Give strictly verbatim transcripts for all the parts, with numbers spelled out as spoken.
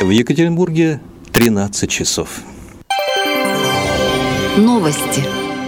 В Екатеринбурге тринадцать часов. Новости.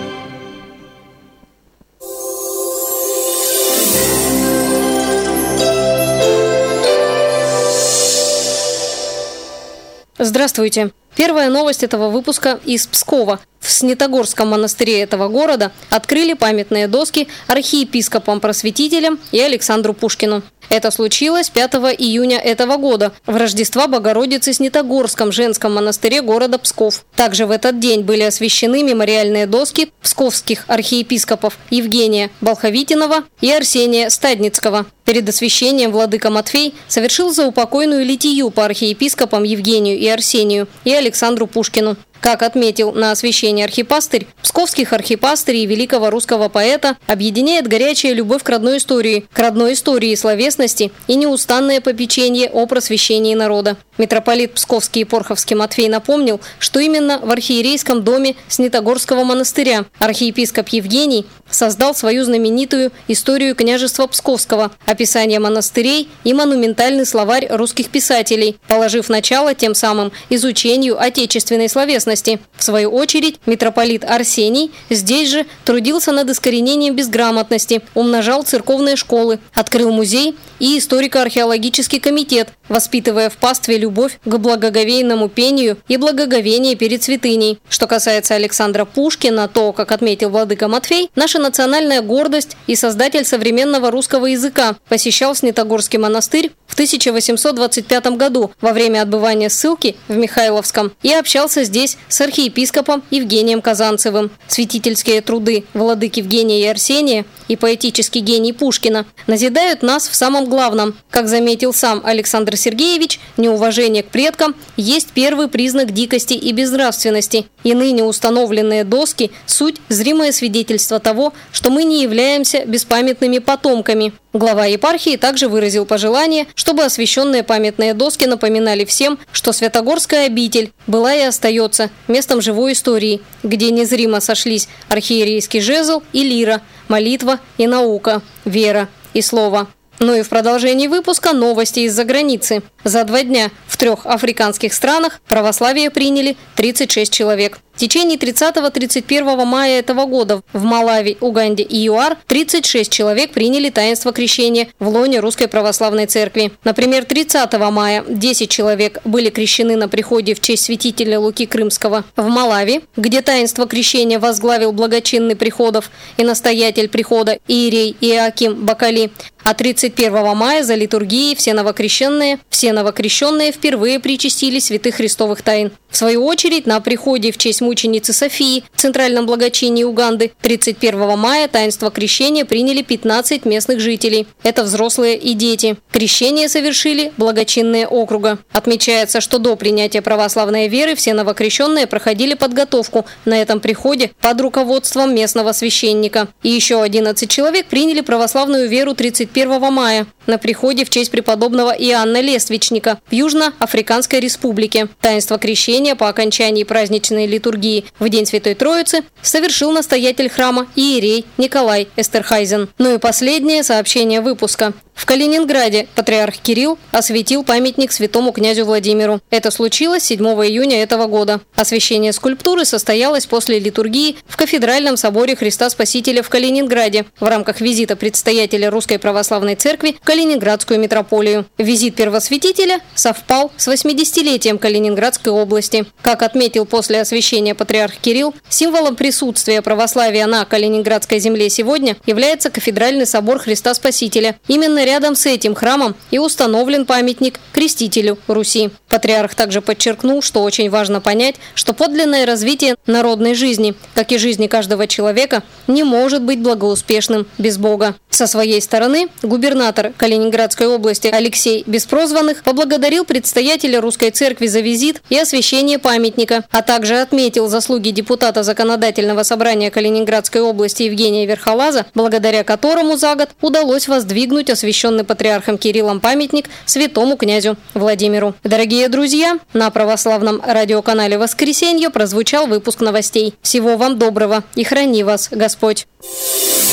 Здравствуйте. Первая новость этого выпуска из Пскова. В Снитогорском монастыре этого города открыли памятные доски архиепископам-просветителям и Александру Пушкину. Это случилось пятого июня этого года в Рождества Богородицы Снитогорском женском монастыре города Псков. Также в этот день были освящены мемориальные доски псковских архиепископов Евгения Болховитинова и Арсения Стадницкого. Перед освящением владыка Матфей совершил заупокойную литию по архиепископам Евгению и Арсению и Александру Пушкину. Как отметил на освящении архипастырь, псковских архипастырей и великого русского поэта объединяет горячая любовь к родной истории, к родной истории и словесности и неустанное попечение о просвещении народа. Митрополит Псковский и Порховский Матфей напомнил, что именно в архиерейском доме Снитогорского монастыря архиепископ Евгений создал свою знаменитую историю княжества Псковского, описание монастырей и монументальный словарь русских писателей, положив начало тем самым изучению отечественной словесности. В свою очередь, митрополит Арсений здесь же трудился над искоренением безграмотности, умножал церковные школы, открыл музей и историко-археологический комитет, воспитывая в пастве любовь к благоговейному пению и благоговение перед святыней. Что касается Александра Пушкина, то, как отметил владыка Матфей, наша национальная гордость и создатель современного русского языка посещал Снитогорский монастырь в тысяча восемьсот двадцать пятом году во время отбывания ссылки в Михайловском и общался здесь с архиепископом Евгением Казанцевым. Святительские труды владык Евгения и Арсения и поэтический гений Пушкина назидают нас в самом главном. Как заметил сам Александр Сергеевич, неуважение к предкам есть первый признак дикости и безнравственности. И ныне установленные доски – суть зримое свидетельство того, что мы не являемся беспамятными потомками. Глава епархии также выразил пожелание, чтобы освященные памятные доски напоминали всем, что Святогорская обитель была и остается местом живой истории, где незримо сошлись архиерейский жезл и лира, молитва и наука, вера и слово. Ну и в продолжении выпуска новости из-за границы. За два дня в трех африканских странах православие приняли тридцать шесть человек. В течение тридцатого — тридцать первого мая этого года в Малави, Уганде и ЮАР тридцать шесть человек приняли таинство крещения в лоне Русской Православной Церкви. Например, тридцатого мая десять человек были крещены на приходе в честь святителя Луки Крымского в Малави, где таинство крещения возглавил благочинный приходов и настоятель прихода иерей Иоаким Бакали. А тридцать первого мая за литургией все новокрещенные, все новокрещенные впервые причастили святых христовых тайн. В свою очередь, на приходе в честь мученицы Софии в Центральном благочинии Уганды тридцать первого мая таинство крещения приняли пятнадцать местных жителей. Это взрослые и дети. Крещение совершили благочинные округа. Отмечается, что до принятия православной веры все новокрещенные проходили подготовку на этом приходе под руководством местного священника. И еще одиннадцать человек приняли православную веру тридцать первого мая на приходе в честь преподобного Иоанна Лествичника в Южно-Африканской Республике. Таинство крещения по окончании праздничной литургии в День Святой Троицы совершил настоятель храма иерей Николай Эстерхайзен. Ну и последнее сообщение выпуска. В Калининграде патриарх Кирилл осветил памятник святому князю Владимиру. Это случилось седьмого июня этого года. Освящение скульптуры состоялось после литургии в Кафедральном соборе Христа Спасителя в Калининграде в рамках визита предстоятеля Русской Православной Церкви в Калининградскую митрополию. Визит первосвятителя совпал с восьмидесятилетием Калининградской области. Как отметил после освящения патриарх Кирилл, символом присутствия православия на Калининградской земле сегодня является Кафедральный собор Христа Спасителя. Именно рядом с этим храмом и установлен памятник крестителю Руси. Патриарх также подчеркнул, что очень важно понять, что подлинное развитие народной жизни, как и жизни каждого человека, не может быть благоуспешным без Бога. Со своей стороны губернатор Калининградской области Алексей Беспрозванных поблагодарил предстоятеля Русской Церкви за визит и освящение памятника, а также отметил заслуги депутата Законодательного собрания Калининградской области Евгения Верхолаза, благодаря которому за год удалось воздвигнуть освящение освященный патриархом Кириллом памятник святому князю Владимиру. Дорогие друзья, на православном радиоканале «Воскресенье» прозвучал выпуск новостей. Всего вам доброго и храни вас Господь!